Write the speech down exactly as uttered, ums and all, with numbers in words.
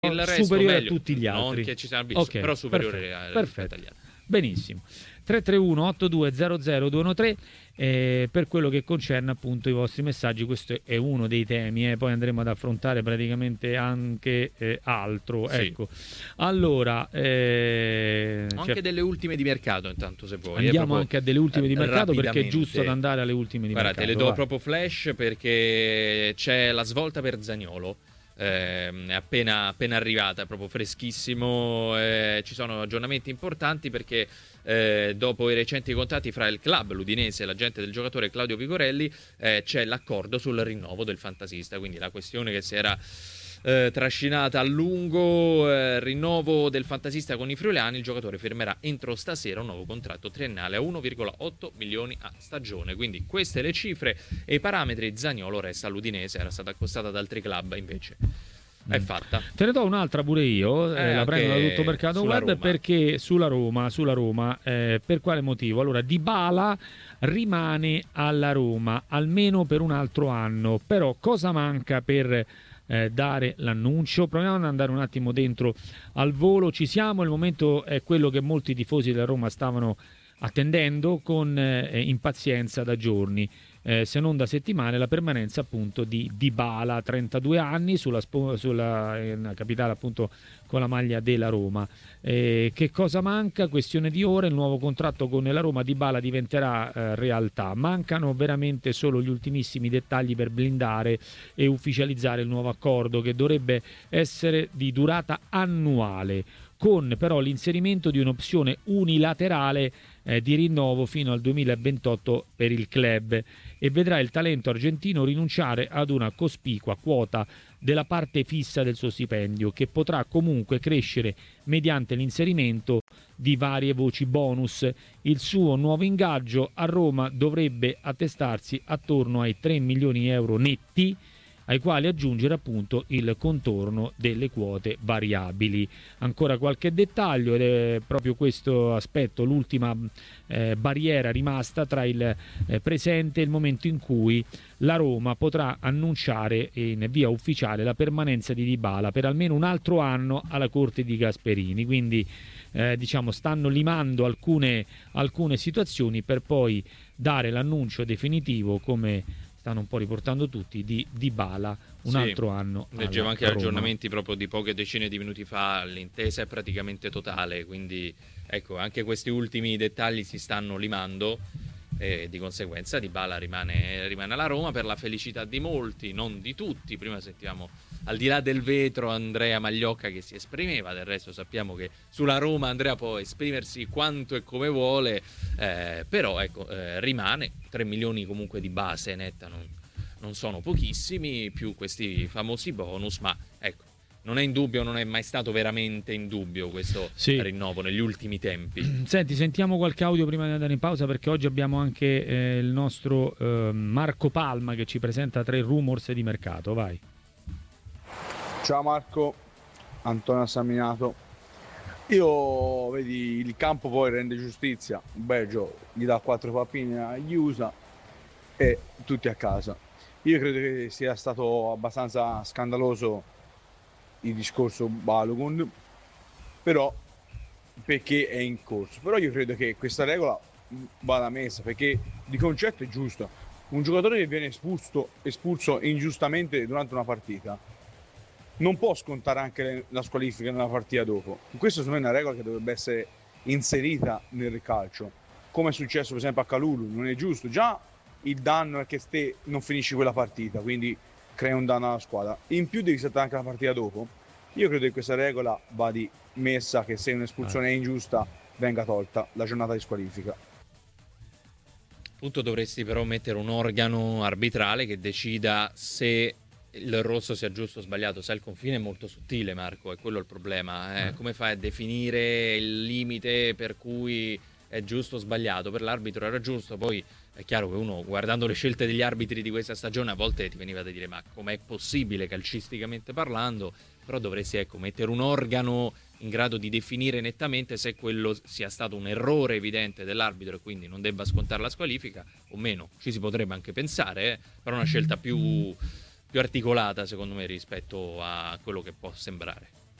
il resto superiore meglio, a tutti gli altri. non che ci sia arbitrio, Okay, però superiore perfetto, al perfetto. italiano. Benissimo. tre tre uno otto due zero zero due uno tre eh, per quello che concerne appunto i vostri messaggi. Questo è uno dei temi, eh. Poi andremo ad affrontare praticamente anche eh, altro. Sì. Ecco, allora eh, Ho cioè, anche delle ultime di mercato intanto, se vuoi. andiamo eh, anche a delle ultime di mercato, perché è rapidamente. giusto ad andare alle ultime di Guarda, mercato. te le do vai. proprio flash perché c'è la svolta per Zaniolo. Eh, è appena, appena arrivata, è proprio freschissimo. Eh, ci sono aggiornamenti importanti perché eh, dopo i recenti contatti fra il club, l'Udinese e l'agente del giocatore Claudio Vigorelli, eh, c'è l'accordo sul rinnovo del fantasista. Quindi la questione che si era eh, trascinata a lungo, eh, rinnovo del fantasista con i friulani, il giocatore firmerà entro stasera un nuovo contratto triennale a uno virgola otto milioni a stagione. Quindi queste le cifre e i parametri. Zaniolo resta all'Udinese, era stata accostata ad altri club, invece è fatta. Te ne do un'altra pure io, eh, Eh, la prendo da anche tutto mercato sulla web, Roma. perché sulla Roma, sulla Roma eh, per quale motivo? Allora, Dybala rimane alla Roma almeno per un altro anno, però cosa manca per eh, dare l'annuncio? Proviamo ad andare un attimo dentro al volo. Ci siamo, il momento è quello che molti tifosi della Roma stavano attendendo con eh, impazienza da giorni, eh, se non da settimane, la permanenza appunto di Dybala, trentadue anni, sulla, spo- sulla eh, capitale appunto con la maglia della Roma. Eh, che cosa manca? Questione di ore, il nuovo contratto con la Roma. Dybala diventerà eh, realtà. Mancano veramente solo gli ultimissimi dettagli per blindare e ufficializzare il nuovo accordo, che dovrebbe essere di durata annuale, con però l'inserimento di un'opzione unilaterale eh, di rinnovo fino al duemilaventotto per il club, e vedrà il talento argentino rinunciare ad una cospicua quota della parte fissa del suo stipendio, che potrà comunque crescere mediante l'inserimento di varie voci bonus. Il suo nuovo ingaggio a Roma dovrebbe attestarsi attorno ai tre milioni di euro netti, ai quali aggiungere appunto il contorno delle quote variabili. Ancora qualche dettaglio, ed è proprio questo aspetto l'ultima eh, barriera rimasta tra il eh, presente e il momento in cui la Roma potrà annunciare in via ufficiale la permanenza di Dybala per almeno un altro anno alla corte di Gasperini. Quindi eh, diciamo stanno limando alcune, alcune situazioni per poi dare l'annuncio definitivo, come stanno un po' riportando tutti, di Dybala un Sì, altro anno. leggevo anche Roma. aggiornamenti proprio di poche decine di minuti fa. L'intesa è praticamente totale, quindi ecco, anche questi ultimi dettagli si stanno limando e di conseguenza Dybala rimane, rimane alla Roma per la felicità di molti, non di tutti. Prima sentivamo al di là del vetro Andrea Magliocca che si esprimeva, del resto sappiamo che sulla Roma Andrea può esprimersi quanto e come vuole, eh, però ecco, eh, rimane tre milioni comunque di base netta, non, non sono pochissimi, più questi famosi bonus, ma ecco, non è in dubbio, non è mai stato veramente in dubbio questo sì. rinnovo negli ultimi tempi. Senti, sentiamo qualche audio prima di andare in pausa, perché oggi abbiamo anche eh, il nostro eh, Marco Palma che ci presenta tre rumors di mercato. Vai. Ciao Marco, Antonio Saminato. Io, vedi, il campo poi rende giustizia. Belgio gli dà quattro pappine agli U S A e tutti a casa. Io credo che sia stato abbastanza scandaloso il discorso Balogun, però perché è in corso. Però io credo che questa regola vada messa, perché di concetto è giusta. Un giocatore che viene espulso, espulso ingiustamente durante una partita non può scontare anche la squalifica nella partita dopo. Questa secondo me è una regola che dovrebbe essere inserita nel calcio, come è successo per esempio a Kalulu. Non è giusto, già il danno è che te non finisci quella partita, quindi crea un danno alla squadra, in più devi saltare anche la partita dopo. Io credo che questa regola vada messa, che se un'espulsione è ingiusta venga tolta la giornata di squalifica. Appunto dovresti però mettere un organo arbitrale che decida se il rosso sia giusto o sbagliato. Sai, il confine è molto sottile, Marco, è quello il problema. Eh? Come fai a definire il limite per cui è giusto o sbagliato? Per l'arbitro era giusto, poi è chiaro che uno, guardando le scelte degli arbitri di questa stagione, a volte ti veniva da dire ma com'è possibile calcisticamente parlando? Però dovresti, ecco, mettere un organo in grado di definire nettamente se quello sia stato un errore evidente dell'arbitro e quindi non debba scontare la squalifica o meno. Ci si potrebbe anche pensare, eh? Però è una scelta più, più articolata secondo me rispetto a quello che può sembrare.